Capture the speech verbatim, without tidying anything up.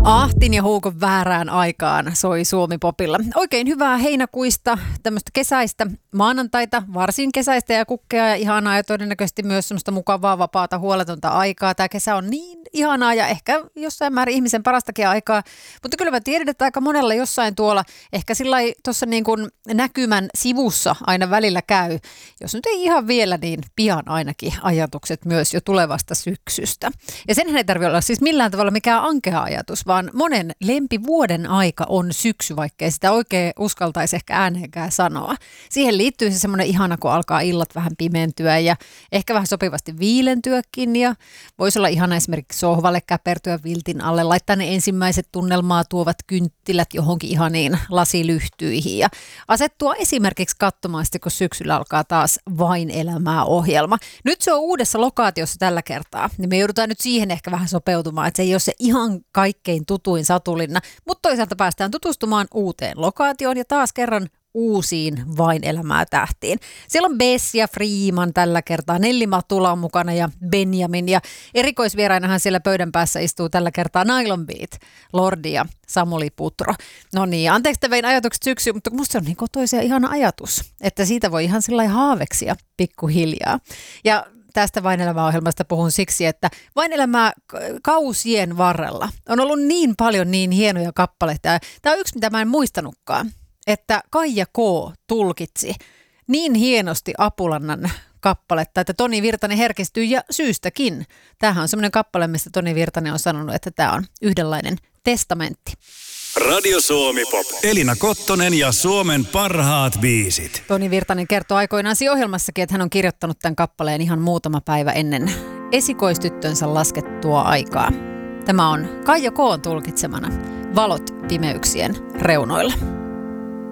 Ahtin ja Huukon väärään aikaan soi Suomi-popilla. Oikein hyvää heinäkuista, tämmöistä kesäistä maanantaita, varsin kesäistä ja kukkea ja ihanaa ja todennäköisesti myös semmoista mukavaa, vapaata, huoletonta aikaa. Tämä kesä on niin ihanaa ja ehkä jossain määrin ihmisen parastakin aikaa, mutta kyllä mä tiedän, että aika monella jossain tuolla ehkä sillä tuossa niin kuin näkymän sivussa aina välillä käy, jos nyt ei ihan vielä, niin pian ainakin ajatukset myös jo tulevasta syksystä. Ja senhän ei tarvitse olla siis millään tavalla mikään ankea ajatus, vaan monen lempivuoden aika on syksy, vaikkei sitä oikein uskaltaisi ehkä ääneenkään sanoa. Siihen liittyy se semmoinen ihana, kun alkaa illat vähän pimentyä ja ehkä vähän sopivasti viilentyäkin ja voisi olla ihana esimerkiksi sohvalle käpertyä viltin alle, laittaa ne ensimmäiset tunnelmaa tuovat kynttilät johonkin ihaniin lasilyhtyihin ja asettua esimerkiksi katsomaan sitten, kun syksyllä alkaa taas Vain elämää -ohjelma. Nyt se on uudessa lokaatiossa tällä kertaa, niin me joudutaan nyt siihen ehkä vähän sopeutumaan, että se ei ole se ihan kaikkein tutuin satulinna, mutta toisaalta päästään tutustumaan uuteen lokaatioon ja taas kerran uusiin Vain elämää -tähtiin. Siellä on Bess ja Freeman tällä kertaa, Nelli Matula on mukana ja Benjamin ja erikoisvierainahan siellä pöydän päässä istuu tällä kertaa Nylon Beat, Lordi ja Samuli Putro. No niin, anteeksi, että vein ajatukset syksyyn, mutta musta se on niin kotoisa ja ihana ajatus, että siitä voi ihan sellainen haaveksia pikkuhiljaa. Ja tästä Vain elämää -ohjelmasta puhun siksi, että Vain elämää kausien varrella on ollut niin paljon niin hienoja kappaleita. Tämä on yksi, mitä mä en muistanutkaan, että Kaija K. tulkitsi niin hienosti Apulannan kappaletta, että Toni Virtanen herkistyy ja syystäkin. Tämähän on semmoinen kappale, mistä Toni Virtanen on sanonut, että tämä on yhdenlainen testamentti. Radio Suomi Pop. Elina Kottonen ja Suomen parhaat biisit. Toni Virtanen kertoo aikoinaan ohjelmassakin, että hän on kirjoittanut tämän kappaleen ihan muutama päivä ennen esikoistyttönsä laskettua aikaa. Tämä on Kaija K. tulkitsemana Valot pimeyksien reunoilla.